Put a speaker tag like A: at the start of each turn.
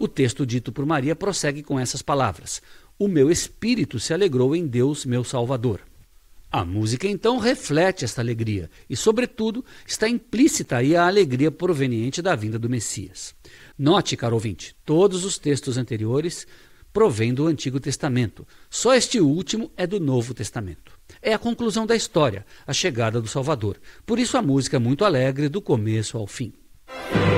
A: O texto dito por Maria prossegue com essas palavras: o meu espírito se alegrou em Deus, meu Salvador. A música, então, reflete esta alegria e, sobretudo, está implícita aí a alegria proveniente da vinda do Messias. Note, caro ouvinte, todos os textos anteriores provêm do Antigo Testamento. Só este último é do Novo Testamento. É a conclusão da história, a chegada do Salvador. Por isso a música é muito alegre do começo ao fim.